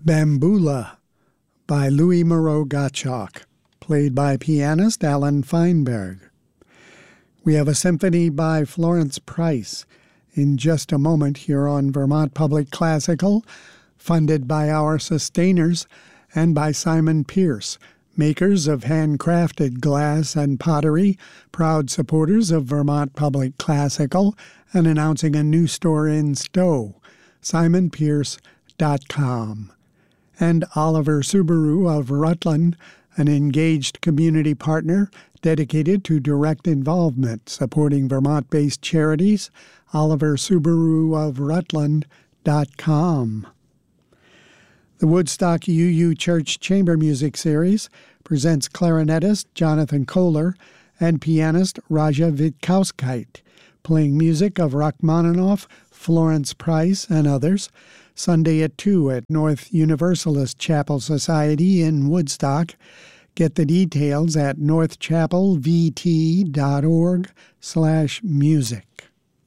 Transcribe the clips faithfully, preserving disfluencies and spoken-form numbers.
Bambula by Louis Moreau Gottschalk, played by pianist Alan Feinberg. We have a symphony by Florence Price in just a moment here on Vermont Public Classical, funded by our sustainers and by Simon Pierce, makers of handcrafted glass and pottery, proud supporters of Vermont Public Classical, and announcing a new store in Stowe, simon pierce dot com. And Oliver Subaru of Rutland, an engaged community partner dedicated to direct involvement, supporting Vermont-based charities, oliver subaru of rutland dot com. The Woodstock U U Church Chamber Music Series presents clarinetist Jonathan Kohler and pianist Raja Vitkauskite, playing music of Rachmaninoff, Florence Price, and others, Sunday at two at North Universalist Chapel Society in Woodstock. Get the details at northchapelvt.org slash music.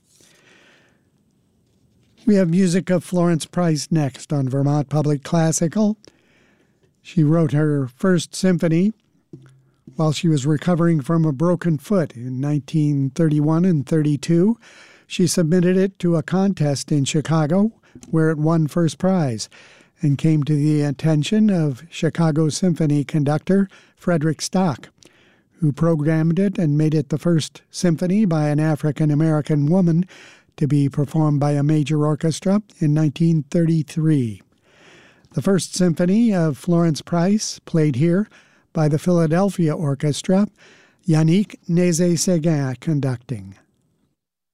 We have music of Florence Price next on Vermont Public Classical. She wrote her first symphony while she was recovering from a broken foot in nineteen thirty-one and thirty-two. She submitted it to a contest in Chicago, where it won first prize, and came to the attention of Chicago Symphony conductor Frederick Stock, who programmed it and made it the first symphony by an African-American woman to be performed by a major orchestra in nineteen thirty-three. The first symphony of Florence Price, played here by the Philadelphia Orchestra, Yannick Nézet-Séguin conducting.